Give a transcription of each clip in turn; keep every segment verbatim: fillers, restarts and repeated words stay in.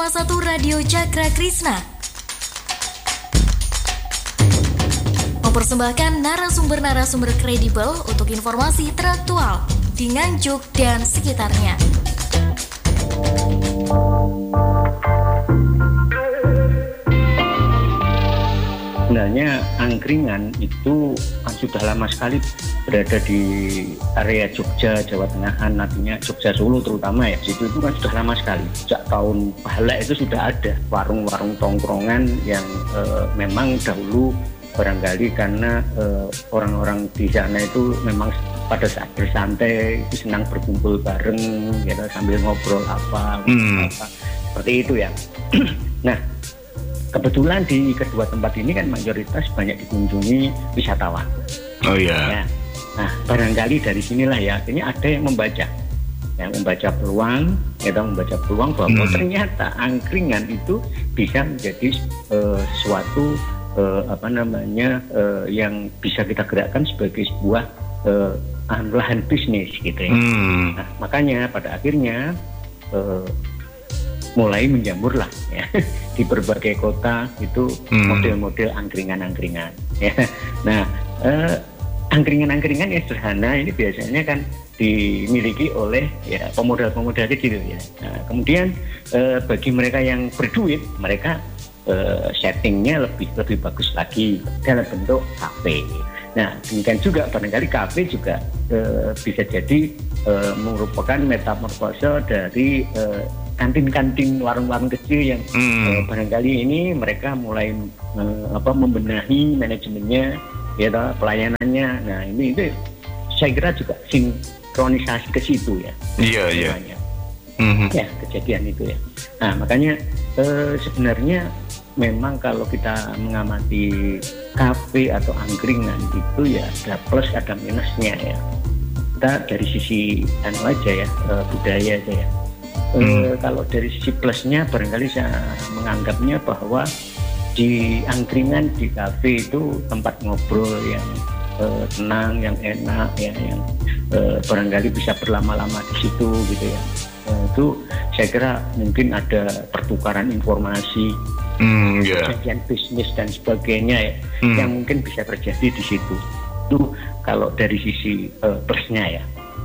koma satu Radio Cakra Krisna mempersembahkan narasumber-narasumber kredibel untuk informasi teraktual di Nganjuk dan sekitarnya. Sebenarnya angkringan itu kan sudah lama sekali berada di area Jogja, Jawa Tengahan, nantinya Jogja Solo terutama ya. Situ itu kan sudah lama sekali. Sejak tahun bala itu sudah ada warung-warung tongkrongan yang eh, memang dahulu barangkali karena eh, orang-orang di sana itu memang pada saat bersantai itu senang berkumpul bareng, ya sambil ngobrol apa, Hmm. apa seperti itu ya. Nah, kebetulan di kedua tempat ini kan mayoritas banyak dikunjungi wisatawan. Oh iya. Ya. Nah, barangkali dari sinilah ya, akhirnya ada yang membaca, yang membaca peluang, kita membaca peluang bahwa Hmm. ternyata angkringan itu bisa menjadi uh, suatu uh, apa namanya uh, yang bisa kita gerakkan sebagai sebuah uh, lahan bisnis gitu ya. Hmm. Nah, makanya pada akhirnya uh, mulai menjamur lah ya di berbagai kota itu Hmm. model-model angkringan-angkringan ya. Nah, eh, angkringan-angkringan yang sederhana ini biasanya kan dimiliki oleh ya pemodal-pemodal kecil ya. Nah, kemudian eh, bagi mereka yang berduit, mereka eh, settingnya lebih lebih bagus lagi dalam bentuk kafe. Nah, demikian juga barangkali kafe juga eh, bisa jadi eh, merupakan metamorfose dari eh, kantin-kantin warung-warung kecil yang Hmm. eh, barangkali ini mereka mulai eh, apa membenahi manajemennya, ya toh, pelayanannya. Nah, ini itu saya kira juga sinkronisasi ke situ ya. Iya, iya. Semuanya. Mhm. Ya, kejadian itu ya. Nah, makanya eh, sebenarnya memang kalau kita mengamati kafe atau angkringan itu ya ada plus ada minusnya ya. Kita dari sisi anu aja ya, eh, budaya aja ya. E, Hmm. kalau dari sisi plusnya barangkali saya menganggapnya bahwa di angkringan, di kafe itu tempat ngobrol yang e, tenang, yang enak ya, yang e, barangkali bisa berlama-lama di situ gitu ya. E, itu saya kira mungkin ada pertukaran informasi, Hmm, ya. perjanjian bisnis dan sebagainya ya, Hmm. yang mungkin bisa terjadi di situ. Itu kalau dari sisi e, plusnya ya.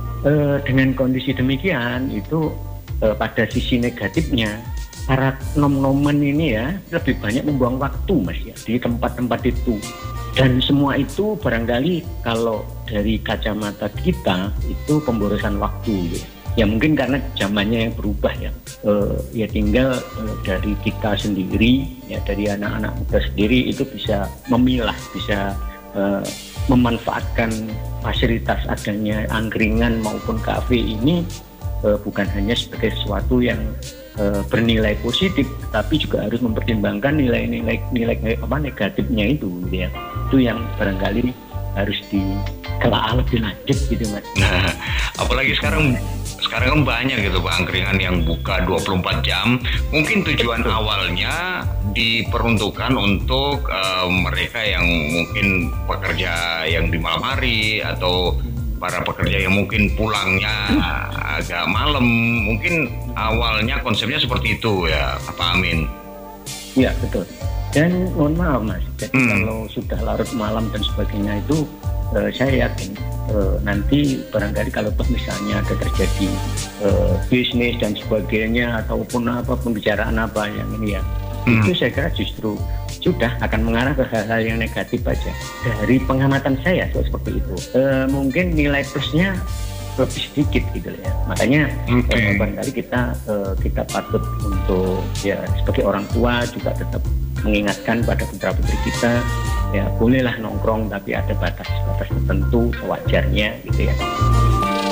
E, dengan kondisi demikian itu e, pada sisi negatifnya para nom-noman ini ya lebih banyak membuang waktu mas ya di tempat-tempat itu, dan semua itu barangkali kalau dari kacamata kita itu pemborosan waktu ya. Ya mungkin karena zamannya yang berubah ya, e, ya tinggal e, dari kita sendiri ya, dari anak-anak muda sendiri itu bisa memilah, bisa e, memanfaatkan fasilitas adanya angkringan maupun kafe ini e, bukan hanya sebagai sesuatu yang e, bernilai positif, tapi juga harus mempertimbangkan nilai-nilai nilai apa negatifnya itu gitu ya. Itu yang barangkali harus ditelaah lebih lanjut gitu mas. Nah, apalagi sekarang sekarang kan banyak gitu Pak angkringan yang buka dua puluh empat jam. Mungkin tujuan Betul. awalnya diperuntukkan untuk eh, mereka yang mungkin pekerja yang di malam hari atau para pekerja yang mungkin pulangnya agak malam. Mungkin awalnya konsepnya seperti itu ya, Pak Amin. Iya betul. Dan mohon maaf mas, jadi Hmm. kalau sudah larut malam dan sebagainya itu eh, saya yakin eh, nanti barangkali kalau toh misalnya ada terjadi eh, bisnis dan sebagainya ataupun apa pembicaraan apa yang ini ya, Hmm. itu saya kira justru sudah akan mengarah ke hal-hal yang negatif aja. Dari pengamatan saya so, seperti itu. Eh, mungkin nilai plusnya lebih sedikit gitu ya. Makanya Oke. eh, barangkali kita eh, kita patut untuk ya sebagai orang tua juga tetap mengingatkan pada putra-putri kita ya bolehlah nongkrong tapi ada batas-batas tertentu sewajarnya gitu ya.